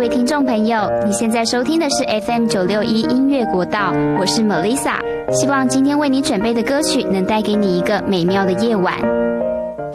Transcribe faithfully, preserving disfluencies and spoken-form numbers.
位听众朋友，你现在收听的是 F M 九六一音乐国道，我是 Melissa， 希望今天为你准备的歌曲能带给你一个美妙的夜晚。